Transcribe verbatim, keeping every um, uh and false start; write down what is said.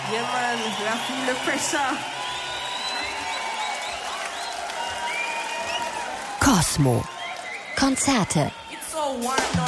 Yeah, man, we are feeling the pressure. Cosmo. Konzerte. It's so warm now.